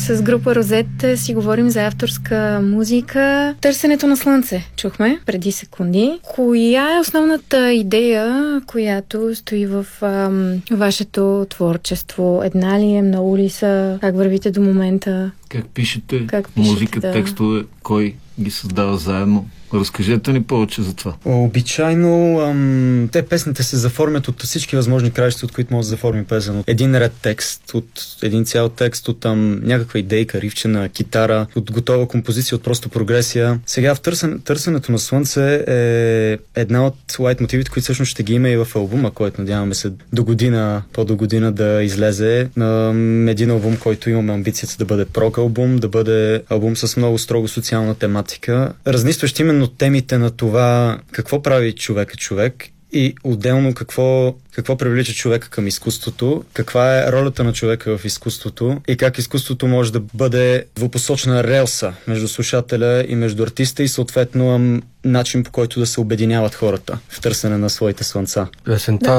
С група Розет си говорим за авторска музика. Търсенето на слънце чухме преди секунди. Коя е основната идея, която стои в вашето творчество? Една ли е, много ли са? Как вървите до момента? Как пишете музика, да. Текстове? Кой ги създава заедно? Разкажете ни повече за това. Обичайно те песните се заформят от всички възможни краища, от които може да заформи песен. От един ред текст, от един цял текст, от някаква идейка, ривчена, китара, от готова композиция, от просто прогресия. Сега в Търсенето на слънце е една от лайт мотивите, които всъщност ще ги има и в албума, който надяваме се до година да излезе. Един албум, който имаме амбицията да бъде прок албум, да бъде албум с много строго социална тематика, разнищващ именно темите на това какво прави човек и отделно какво привлича човека към изкуството, каква е ролята на човека в изкуството и как изкуството може да бъде двупосочна релса между слушателя и между артиста и съответно начин, по който да се обединяват хората в търсене на своите слънца. Песента